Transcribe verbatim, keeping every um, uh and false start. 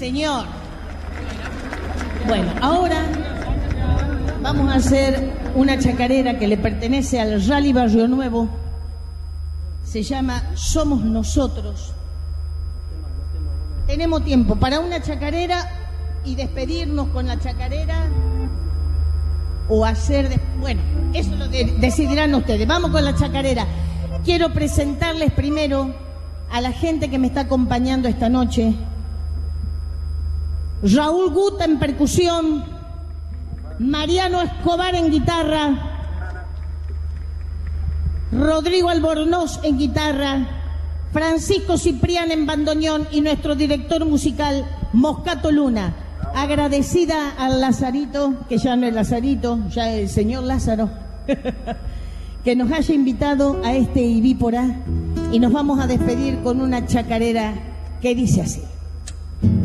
señor. Bueno, ahora vamos a hacer una chacarera que le pertenece al Rally Barrio Nuevo. Se llama Somos Nosotros. Tenemos tiempo para una chacarera y despedirnos con la chacarera o hacer... De... Bueno, eso lo de... decidirán ustedes. Vamos con la chacarera. Quiero presentarles primero a la gente que me está acompañando esta noche. Raúl Guta en percusión, Mariano Escobar en guitarra, Rodrigo Albornoz en guitarra, Francisco Ciprián en bandoneón y nuestro director musical Moscato Luna. Agradecida al Lazarito, que ya no es Lazarito, ya es el señor Lázaro, que nos haya invitado a este Ibípora, y nos vamos a despedir con una chacarera que dice así.